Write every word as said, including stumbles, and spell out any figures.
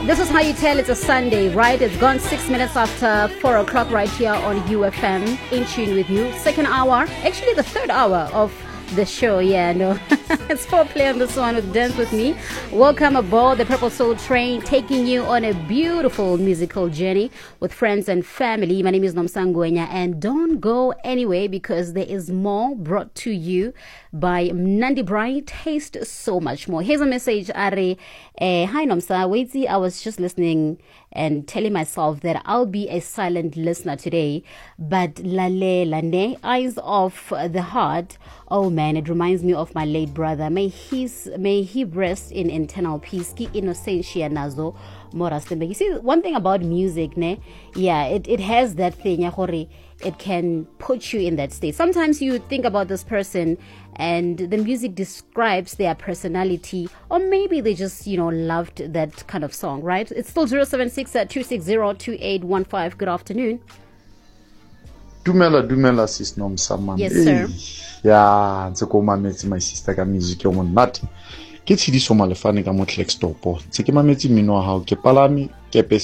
This is how you tell it's a Sunday, right? It's gone six minutes after four o'clock right here on U F M, in tune with you. Second hour, actually the third hour of the show. Yeah, no, it's foreplay on this one with Dance With Me. Welcome aboard the Purple Soul Train, taking you on a beautiful musical journey with friends and family. My name is Nomsangwenya, and don't go anywhere because there is more brought to you by Mnandi Bright. Taste so much more. Here's a message, Are. Uh, hi Nomsa, waitsi, I was just listening and telling myself that I'll be a silent listener today, but lale lane, eyes of the heart. Oh man, it reminds me of my late brother. May his may he rest in eternal peace. Ki innocentia nazo morastembe. You see, one thing about music, ne? Yeah, it, it has that thing, yahori. It can put you in that state. Sometimes you think about this person and the music describes their personality, or maybe they just, you know, loved that kind of song, right? It's still zero seven six two six zero two eight one five. Good afternoon. Dumela, dumela, sis Nomsa, man. Yes, sir. Yeah, ntse ko mametse my sister ka music yo monate. Ke tshedi so malefane ka mo Kleckstopo. Tse ke mametse mmino wa hao ke palami ke